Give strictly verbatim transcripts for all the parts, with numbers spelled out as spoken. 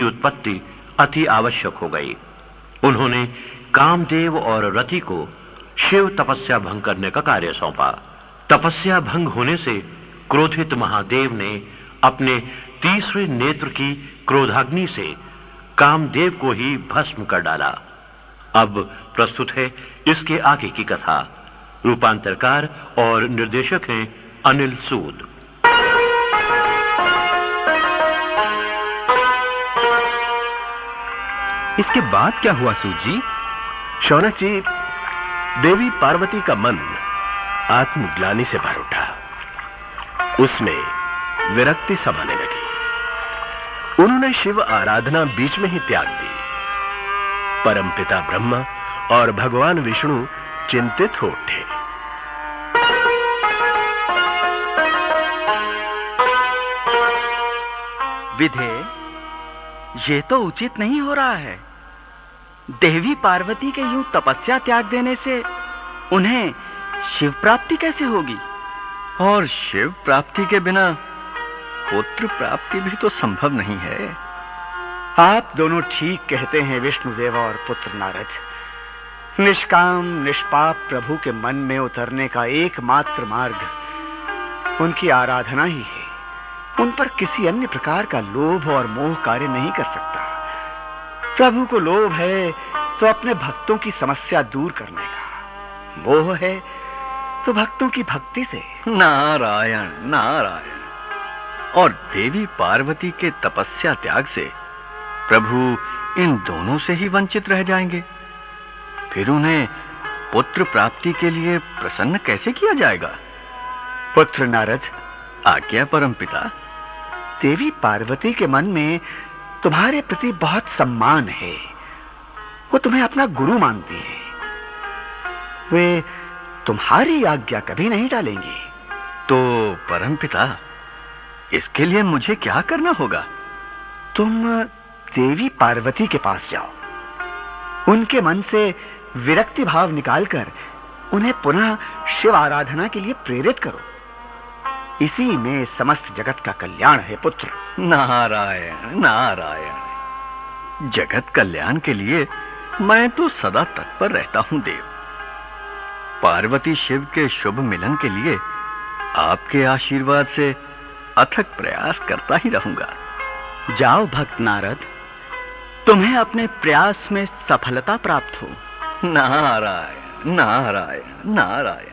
उत्पत्ति अति आवश्यक हो गई। उन्होंने कामदेव और रति को शिव तपस्या भंग करने का कार्य सौंपा। तपस्या भंग होने से क्रोधित महादेव ने अपने तीसरे नेत्र की क्रोधाग्नि से कामदेव को ही भस्म कर डाला। अब प्रस्तुत है इसके आगे की कथा। रूपांतरकार और निर्देशक हैं अनिल सूद। इसके बाद क्या हुआ सूद जी? शौनक जी, देवी पार्वती का मन आत्मग्लानि से भर उठा। उसमें विरक्ति समाने लगी। उन्होंने शिव आराधना बीच में ही त्याग दी। परमपिता ब्रह्मा और भगवान विष्णु चिंतित हो उठे। विधे, ये तो उचित नहीं हो रहा है। देवी पार्वती के यूं तपस्या त्याग देने से उन्हें शिव प्राप्ति कैसे होगी? और शिव प्राप्ति के बिना पुत्र प्राप्ति भी तो संभव नहीं है। आप दोनों ठीक कहते हैं विष्णुदेव और पुत्र नारद। निष्काम निष्पाप प्रभु के मन में उतरने का एकमात्र मार्ग उनकी आराधना ही है। उन पर किसी अन्य प्रकार का लोभ और मोह कार्य नहीं कर सकता। प्रभु को लोभ है तो अपने भक्तों की समस्या दूर करने का, मोह है तो भक्तों की भक्ति से। नारायण नारायण। और देवी पार्वती के तपस्या त्याग से प्रभु इन दोनों से ही वंचित रह जाएंगे। फिर उन्हें पुत्र प्राप्ति के लिए प्रसन्न कैसे किया जाएगा? पुत्र नारद, आज्ञा परमपिता। देवी पार्वती के मन में तुम्हारे प्रति बहुत सम्मान है। वो तुम्हें अपना गुरु मानती है। वे तुम्हारी आज्ञा कभी नहीं टालेंगी। तो परमपिता, इसके लिए मुझे क्या करना होगा? तुम देवी पार्वती के पास जाओ। उनके मन से विरक्ति भाव निकालकर उन्हें पुनः शिव आराधना के लिए प्रेरित करो। इसी में समस्त जगत का कल्याण है पुत्र। नारायण नारायण। जगत कल्याण के लिए मैं तो सदा तत्पर रहता हूं देव। पार्वती शिव के शुभ मिलन के लिए आपके आशीर्वाद से अथक प्रयास करता ही रहूंगा। जाओ भक्त नारद, तुम्हें अपने प्रयास में सफलता प्राप्त हो। नारायण नारायण नारायण।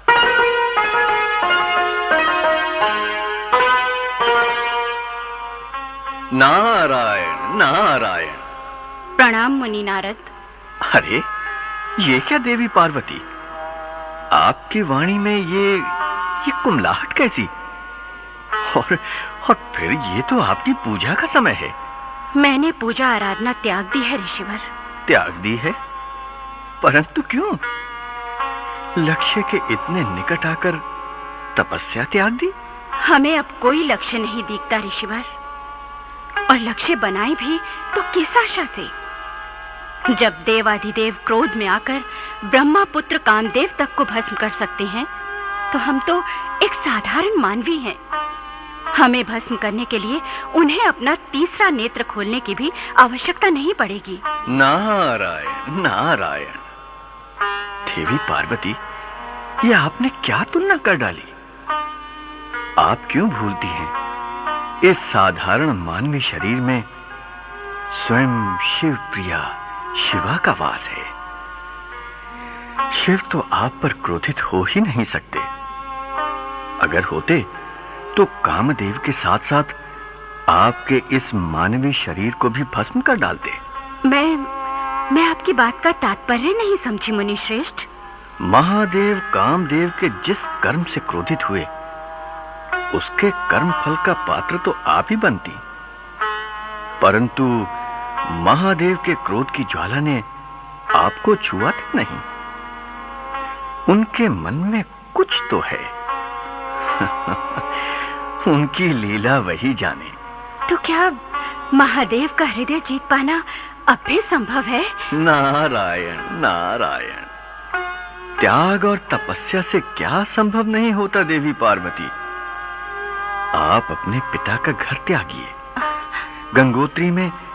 नारायण नारायण। प्रणाम मुनि नारद। अरे, ये क्या देवी पार्वती, आपकी वाणी में ये ये कुमलाहट कैसी? और और फिर ये तो आपकी पूजा का समय है। मैंने पूजा आराधना त्याग दी है ऋषिवर। त्याग दी है? परंतु क्यों? लक्ष्य के इतने निकट आकर तपस्या त्याग दी? हमें अब कोई लक्ष्य नहीं दिखता ऋषिवर, और लक्ष्य बनाए भी तो किस आशा से? जब देवाधिदेव क्रोध में आकर ब्रह्मा पुत्र कामदेव तक को भस्म कर सकते हैं, तो हम तो एक साधारण मानवी हैं। हमें भस्म करने के लिए उन्हें अपना तीसरा नेत्र खोलने की भी आवश्यकता नहीं पड़ेगी। नारायण नारायण। देवी पार्वती, ये आपने क्या तुलना कर डाली? आप क्यों भूलती हैं इस साधारण मानवी शरीर में स्वयं शिव प्रिया शिवा का वास है। शिव तो आप पर क्रोधित हो ही नहीं सकते। अगर होते तो कामदेव के साथ साथ आपके इस मानवी शरीर को भी भस्म कर डालते। मैं मैं आपकी बात का तात्पर्य नहीं समझी मुनि श्रेष्ठ। महादेव कामदेव के जिस कर्म से क्रोधित हुए, उसके कर्म फल का पात्र तो आप ही बनती। परंतु महादेव के क्रोध की ज्वाला ने आपको छुआ तक नहीं। उनके मन में कुछ तो है। उनकी लीला वही जाने। तो क्या महादेव का हृदय जीत पाना अब भी संभव है? नारायण नारायण। त्याग और तपस्या से क्या संभव नहीं होता देवी पार्वती? आप अपने पिता का घर त्यागिए। गंगोत्री में